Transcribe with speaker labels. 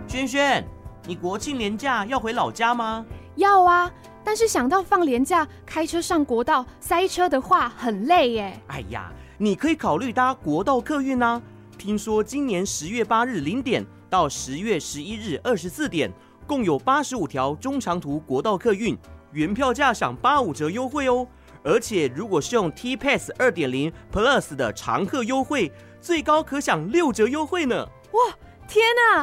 Speaker 1: 轩轩，你国庆连假要回老家吗？
Speaker 2: 要啊，但是想到放连假开车上国道塞车的话很累耶。
Speaker 1: 哎呀，你可以考虑搭国道客运啊。听说今年10月8日0点到10月11日24点，共有85条中长途国道客运，原票价享85折优惠哦。而且如果是用 T-Pass 2.0 Plus 的常客优惠，最高可享6折优惠呢。
Speaker 2: 哇，天啊！